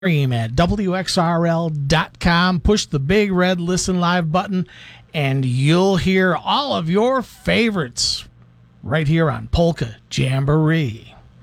stream at WXRL.com. Push the big red Listen Live button, and you'll hear all of your favorites right here on Polka Jamboree.